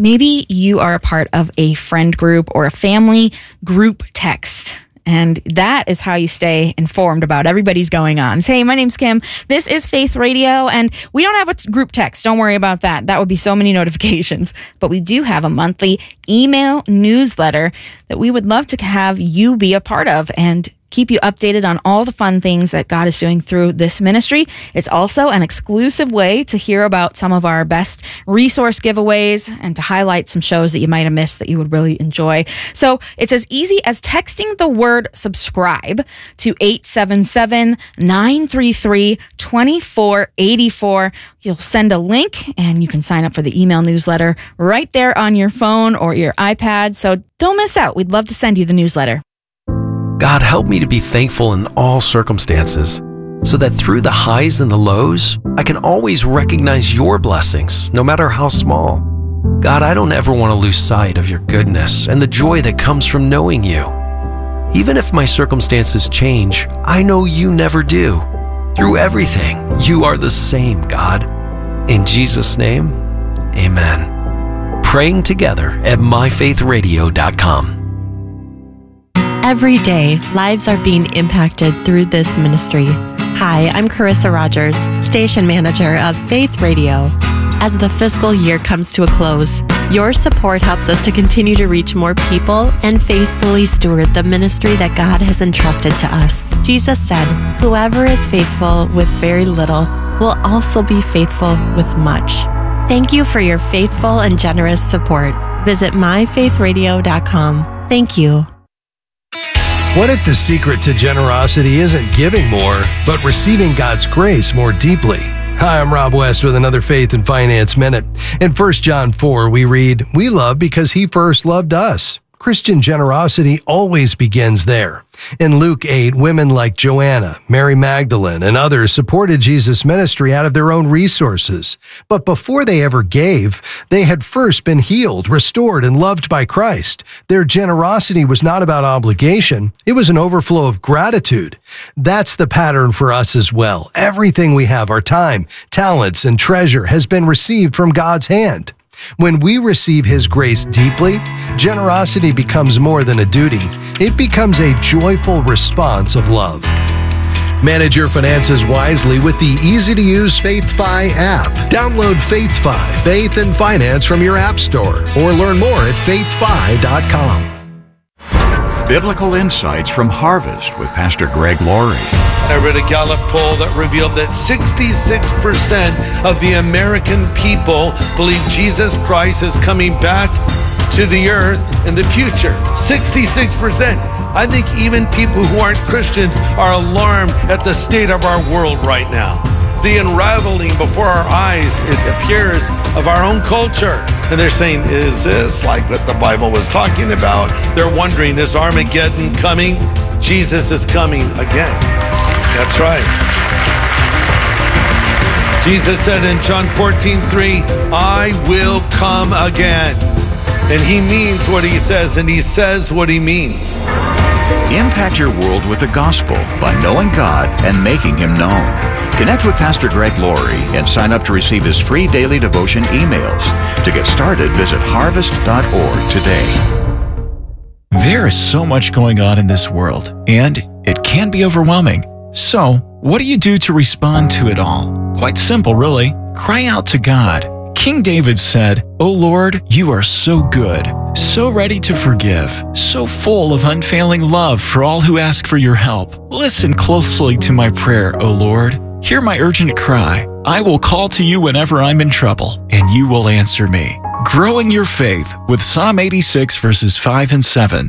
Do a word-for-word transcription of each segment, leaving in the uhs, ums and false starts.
Maybe you are a part of a friend group or a family group text. And that is how you stay informed about everybody's going on. Hey, my name's Kim. This is Faith Radio, and we don't have a group text. Don't worry about that. That would be so many notifications. But we do have a monthly email newsletter that we would love to have you be a part of and keep you updated on all the fun things that God is doing through this ministry. It's also an exclusive way to hear about some of our best resource giveaways and to highlight some shows that you might have missed that you would really enjoy. So it's as easy as texting the word subscribe to eight seven seven, nine three three, two four eight four. You'll send a link and you can sign up for the email newsletter right there on your phone or your iPad. So don't miss out. We'd love to send you the newsletter. God, help me to be thankful in all circumstances, so that through the highs and the lows, I can always recognize your blessings, no matter how small. God, I don't ever want to lose sight of your goodness and the joy that comes from knowing you. Even if my circumstances change, I know you never do. Through everything, you are the same, God. In Jesus' name, amen. Praying together at my faith radio dot com. Every day, lives are being impacted through this ministry. Hi, I'm Carissa Rogers, station manager of Faith Radio. As the fiscal year comes to a close, your support helps us to continue to reach more people and faithfully steward the ministry that God has entrusted to us. Jesus said, "Whoever is faithful with very little will also be faithful with much." Thank you for your faithful and generous support. Visit my faith radio dot com. Thank you. What if the secret to generosity isn't giving more, but receiving God's grace more deeply? Hi, I'm Rob West with another Faith and Finance Minute. In First John four, we read, "We love because He first loved us." Christian generosity always begins there. In Luke eight, women like Joanna, Mary Magdalene, and others supported Jesus' ministry out of their own resources. But before they ever gave, they had first been healed, restored, and loved by Christ. Their generosity was not about obligation. It was an overflow of gratitude. That's the pattern for us as well. Everything we have, our time, talents, and treasure, has been received from God's hand. When we receive His grace deeply, generosity becomes more than a duty. It becomes a joyful response of love. Manage your finances wisely with the easy-to-use FaithFi app. Download FaithFi, Faith and Finance from your app store, or learn more at faith fi dot com. Biblical Insights from Harvest with Pastor Greg Laurie. I read a Gallup poll that revealed that sixty-six percent of the American people believe Jesus Christ is coming back to the earth in the future. sixty-six percent. I think even people who aren't Christians are alarmed at the state of our world right now. The unraveling before our eyes, it appears, of our own culture. And they're saying, is this like what the Bible was talking about? They're wondering, is Armageddon coming? Jesus is coming again. That's right. Jesus said in John fourteen three, "I will come again." And He means what He says, and He says what He means. Impact your world with the gospel by knowing God and making Him known. Connect with Pastor Greg Laurie and sign up to receive his free daily devotion emails. To get started, visit harvest dot org today. There is so much going on in this world, and it can be overwhelming. So, what do you do to respond to it all? Quite simple, really. Cry out to God. King David said, "O Lord, you are so good, so ready to forgive, so full of unfailing love for all who ask for your help. Listen closely to my prayer, O Lord. Hear my urgent cry. I will call to you whenever I'm in trouble, and you will answer me." Growing your faith with Psalm eighty-six, verses five and seven.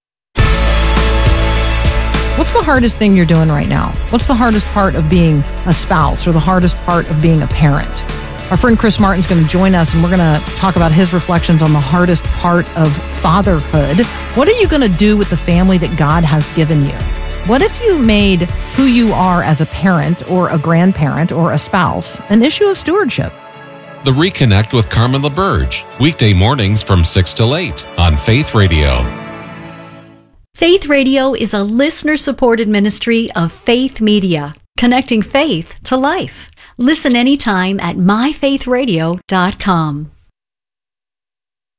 What's the hardest thing you're doing right now? What's the hardest part of being a spouse or the hardest part of being a parent? Our friend Chris Martin's going to join us, and we're going to talk about his reflections on the hardest part of fatherhood. What are you going to do with the family that God has given you? What if you made who you are as a parent or a grandparent or a spouse an issue of stewardship? The Reconnect with Carmen LaBerge, weekday mornings from six till eight on Faith Radio. Faith Radio is a listener-supported ministry of Faith Media, connecting faith to life. Listen anytime at my faith radio dot com.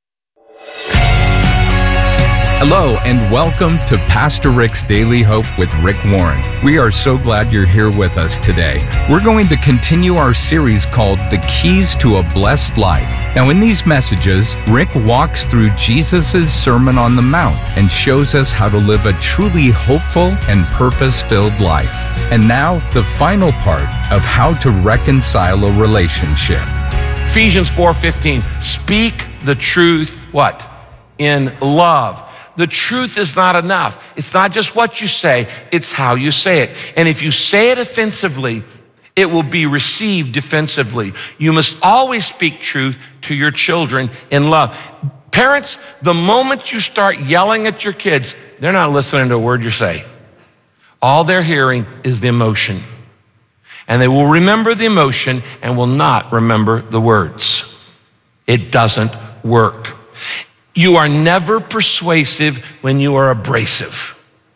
Hello and welcome to Pastor Rick's Daily Hope with Rick Warren. We are so glad you're here with us today. We're going to continue our series called The Keys to a Blessed Life. Now in these messages, Rick walks through Jesus' Sermon on the Mount and shows us how to live a truly hopeful and purpose-filled life. And now the final part of how to reconcile a relationship. Ephesians four fifteen, speak the truth, what? In love. The truth is not enough. It's not just what you say, it's how you say it. And if you say it offensively, it will be received defensively. You must always speak truth to your children in love. Parents, the moment you start yelling at your kids, they're not listening to a word you say. All they're hearing is the emotion. And they will remember the emotion and will not remember the words. It doesn't work. You are never persuasive when you are abrasive.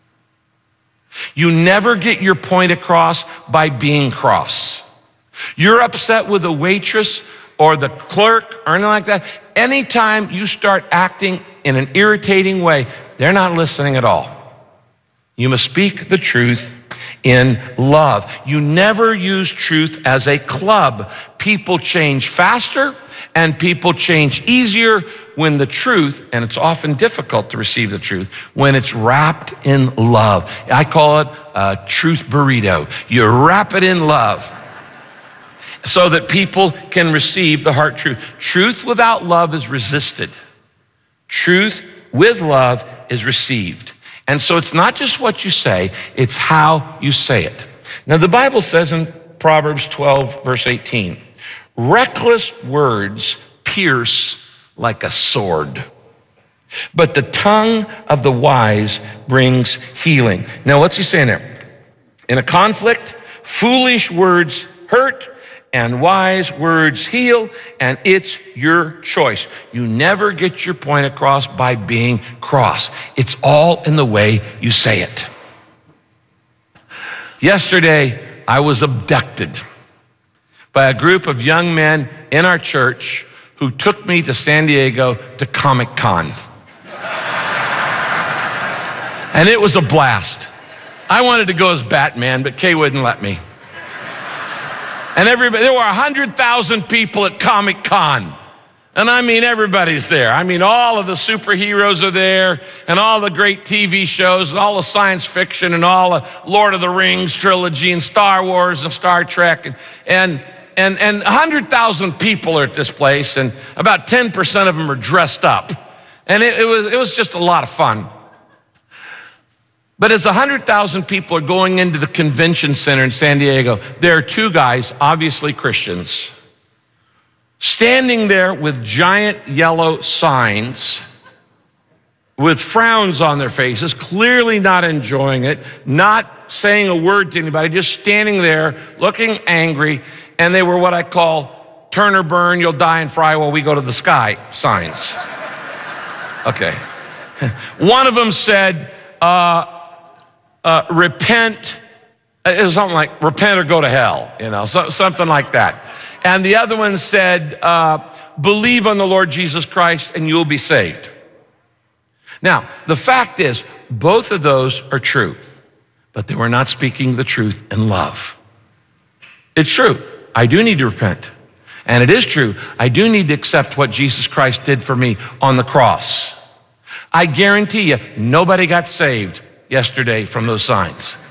You never get your point across by being cross. You're upset with a waitress or the clerk or anything like that. Anytime you start acting in an irritating way, they're not listening at all. You must speak the truth in love. You never use truth as a club. People change faster and people change easier when the truth, and it's often difficult to receive the truth, when it's wrapped in love. I call it a truth burrito. You wrap it in love so that people can receive the heart truth. Truth without love is resisted. Truth with love is received. And so it's not just what you say, it's how you say it. Now the Bible says in Proverbs twelve, verse eighteen, reckless words pierce like a sword, but the tongue of the wise brings healing. Now what's he saying there? In a conflict, foolish words hurt and wise words heal, and it's your choice. You never get your point across by being cross. It's all in the way you say it. Yesterday, I was abducted by a group of young men in our church who took me to San Diego to Comic-Con. And it was a blast. I wanted to go as Batman, but Kay wouldn't let me. And everybody, there were one hundred thousand people at Comic-Con. And I mean, everybody's there. I mean, all of the superheroes are there, and all the great T V shows, and all the science fiction, and all the Lord of the Rings trilogy, and Star Wars, and Star Trek, and and and, and one hundred thousand people are at this place, and about ten percent of them are dressed up. And it, it was it was just a lot of fun. But as one hundred thousand people are going into the convention center in San Diego, there are two guys, obviously Christians, standing there with giant yellow signs with frowns on their faces, clearly not enjoying it, not saying a word to anybody, just standing there looking angry. And they were what I call turn or burn, you'll die and fry while we go to the sky signs. Okay. One of them said, uh, Uh, repent, it was something like repent or go to hell, you know, so, something like that. And the other one said, uh, believe on the Lord Jesus Christ and you'll be saved. Now, the fact is, both of those are true, but they were not speaking the truth in love. It's true, I do need to repent. And it is true, I do need to accept what Jesus Christ did for me on the cross. I guarantee you, nobody got saved yesterday from those signs.